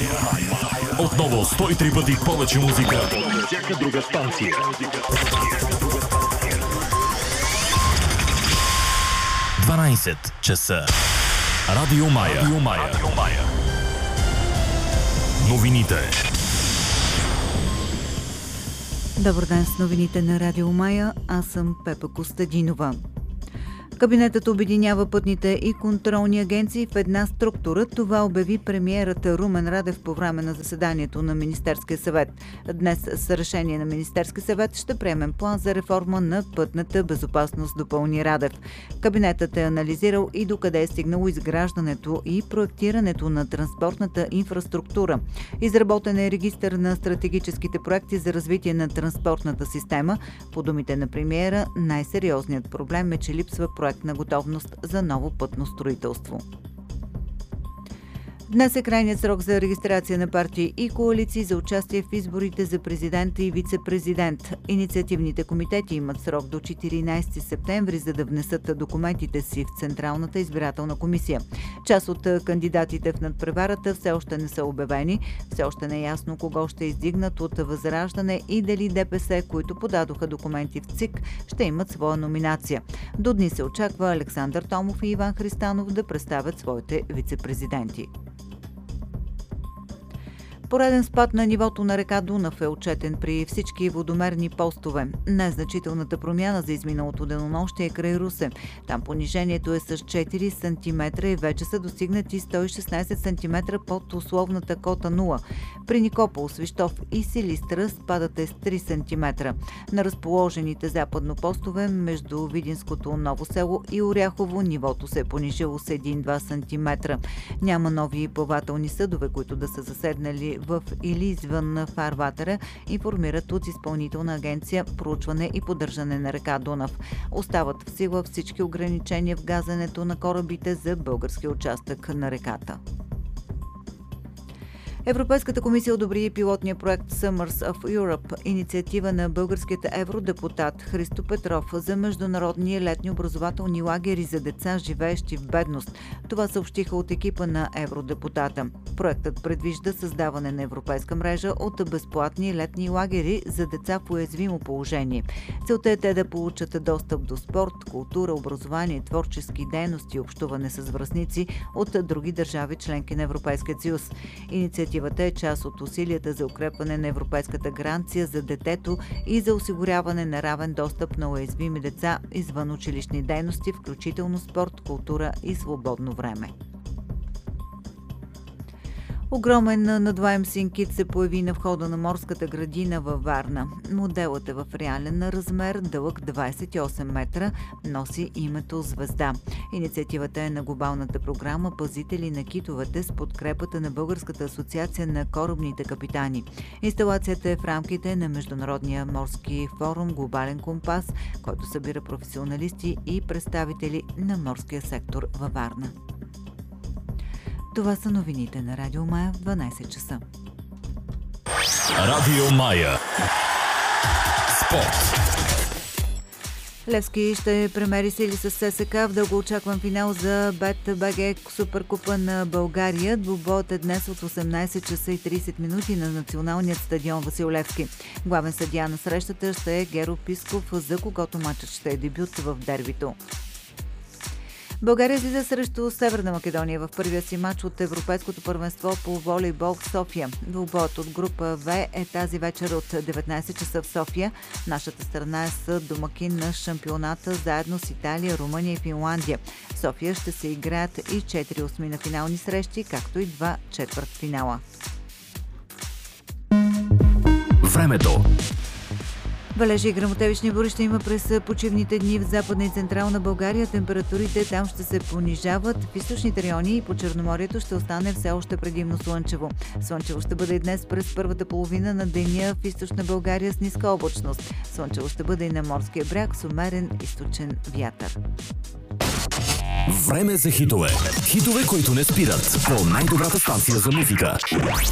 Отново 103 пъти повече музика от всяка друга станция. 12 часа. Радио Мая. Новините. Добър ден с новините на Радио Мая. Аз съм Пепа Костадинова. Кабинетът обединява пътните и контролни агенции в една структура. Това обяви премиерът Румен Радев по време на заседанието на Министерския съвет. Днес с решение на Министерския съвет ще приемем план за реформа на пътната безопасност, допълни Радев. Кабинетът е анализирал и докъде е стигнало изграждането и проектирането на транспортната инфраструктура. Изработен е регистър на стратегическите проекти за развитие на транспортната система. По думите на премиера, най-сериозният проблем е, че липсва проектна готовност за ново пътно строителство. Днес е крайният срок за регистрация на партии и коалиции за участие в изборите за президент и вице-президент. Инициативните комитети имат срок до 14 септември, за да внесат документите си в Централната избирателна комисия. Част от кандидатите в надпреварата все още не са обявени. Все още не е ясно кого ще издигнат от Възраждане и дали ДПС, които подадоха документи в ЦИК, ще имат своя номинация. До дни се очаква Александър Томов и Иван Христанов да представят своите вице-президенти. Пореден спад на нивото на река Дунав е отчетен при всички водомерни постове. Най-значителната промяна за изминалото денонощие е край Русе. Там понижението е с 4 см и вече са достигнати 116 см под условната кота 0. При Никопол, Свищов и Силистра спадът е с 3 см. На разположените западно постове между Видинското Ново село и Оряхово нивото се е понижило с 1-2 см. Няма нови плавателни съдове, които да са заседнали в или извън фарватера, информират от Изпълнителна агенция проучване и поддържане на река Дунав. Остават в сила всички ограничения в газенето на корабите за българския участък на реката. Европейската комисия одобри пилотния проект Summers of Europe, инициатива на българският евродепутат Христо Петров за международни летни образователни лагери за деца, живеещи в бедност. Това съобщиха от екипа на евродепутата. Проектът предвижда създаване на европейска мрежа от безплатни летни лагери за деца в уязвимо положение. Целта е те да получат достъп до спорт, култура, образование, творчески дейности и общуване с връстници от други държави, членки на Европейския съюз. Инициативата е част от усилията за укрепване на европейската гаранция за детето и за осигуряване на равен достъп на уязвими деца извън училищни дейности, включително спорт, култура и свободно време. Огромен надуваем синкит се появи на входа на морската градина във Варна. Моделът е в реален размер, дълъг 28 метра, носи името Звезда. Инициативата е на глобалната програма Пазители на китовете с подкрепата на Българската асоциация на корабните капитани. Инсталацията е в рамките на Международния морски форум Глобален компас, който събира професионалисти и представители на морския сектор във Варна. Това са новините на Радио Мая в 12 часа. Радио Мая. Спорт. Левски ще премери сили с ССК в дългоочакван финал за БТБГ Суперкупа на България. Двубоят е днес от 18 часа и 30 минути на националният стадион Васил Левски. Главен съдия на срещата ще е Геро Писков, за когото матчът ще е дебют в дербито. България излиза срещу Северна Македония в първия си матч от Европейското първенство по волейбол в София. Двубоят от група В е тази вечер от 19 часа в София. Нашата страна е съдомакин на шампионата заедно с Италия, Румъния и Финландия. В София ще се играят и 4 осмина финални срещи, както и 2 четвъртфинала. Времето. Валежи и гръмотевични бури ще има през почивните дни в Западна и Централна България. Температурите там ще се понижават. В източните райони и по Черноморието ще остане все още предимно слънчево. Слънчево ще бъде и днес през първата половина на деня в източна България с ниска облачност. Слънчево ще бъде и на морския бряг с умерен източен вятър. Време за хитове. Хитове, които не спират. По най-добрата станция за музика.